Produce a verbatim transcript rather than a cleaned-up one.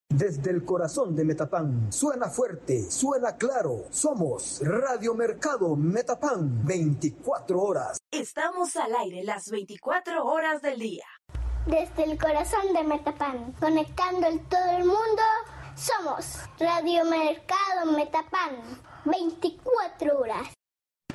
Desde el corazón de Metapan, suena fuerte, suena claro. Somos Radio Mercado Metapan, veinticuatro horas. Estamos al aire las veinticuatro horas del día. Desde el corazón de Metapan, conectando en todo el mundo, somos Radio Mercado Metapan, veinticuatro horas.